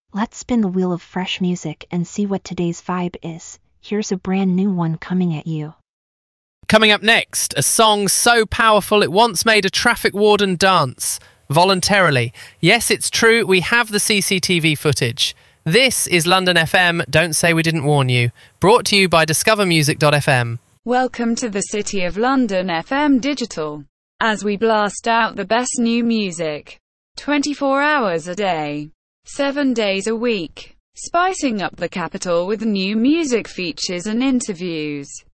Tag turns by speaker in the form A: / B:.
A: Let's spin the wheel of fresh music and see what today's vibe is. Here's a brand new one coming at you.
B: Coming up next, a song so powerful it once made a traffic warden dance. Voluntarily. Yes, it's true, we have the CCTV footage. This is London FM, Don't Say We Didn't Warn You. Brought to you by discovermusic.fm.
C: Welcome to the City of London FM Digital. As we blast out the best new music. 24 hours a day. 7 days a week. Spicing up the capital with new music features and interviews.